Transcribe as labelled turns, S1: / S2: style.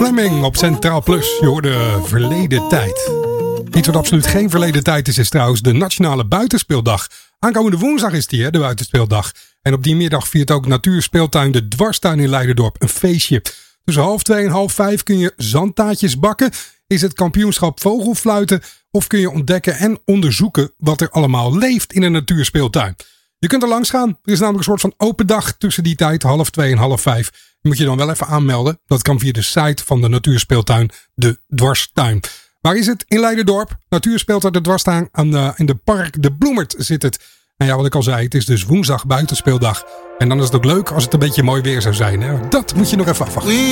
S1: Fleming op Centraal Plus. Je hoorde verleden tijd. Iets wat absoluut geen verleden tijd is trouwens de Nationale Buitenspeeldag. Aankomende woensdag is die, de Buitenspeeldag. En op die middag viert ook Natuurspeeltuin de Dwarstuin in Leiderdorp een feestje. Tussen 2:30 en 5:30 kun je zandtaartjes bakken. Is het kampioenschap vogelfluiten. Of kun je ontdekken en onderzoeken wat er allemaal leeft in een natuurspeeltuin. Je kunt er langs gaan. Er is namelijk een soort van open dag tussen die tijd, 2:30 en 5:30. Je moet je dan wel even aanmelden. Dat kan via de site van de natuurspeeltuin De Dwarstuin. Waar is het? In Leiderdorp. Natuurspeeltuin De Dwarstuin. In de Park de Bloemert zit het. En ja, wat ik al zei, het is dus woensdag buitenspeeldag. En dan is het ook leuk als het een beetje mooi weer zou zijn. Hè? Dat moet je nog even afwachten.